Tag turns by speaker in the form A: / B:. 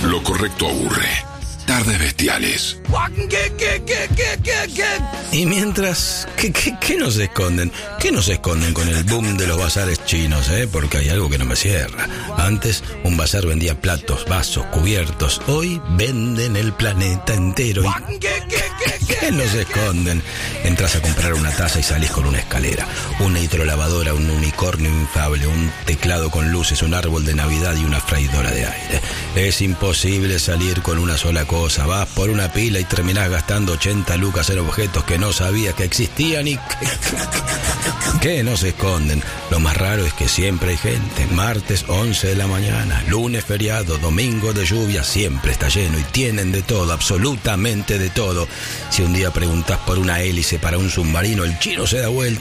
A: Lo correcto aburre. Tardes bestiales.
B: Y mientras, ¿qué nos esconden? ¿Qué nos esconden con el boom de los bazares chinos, Porque hay algo que no me cierra. Antes, un bazar vendía platos, vasos, cubiertos. Hoy venden el planeta entero. ¿Qué nos esconden? Entras a comprar una taza y salís con una escalera, una hidrolavadora, un unicornio inflable, un teclado con luces, un árbol de Navidad y una freidora de aire. Es imposible salir con una sola cosa. Vas por una pila y terminás gastando 80 lucas en objetos que no sabías que existían y que no se esconden. Lo más raro es que siempre hay gente. Martes 11 de la mañana, lunes feriado, domingo de lluvia, siempre está lleno y tienen de todo, absolutamente de todo. Si un día preguntas por una hélice para un submarino, el chino se da vuelta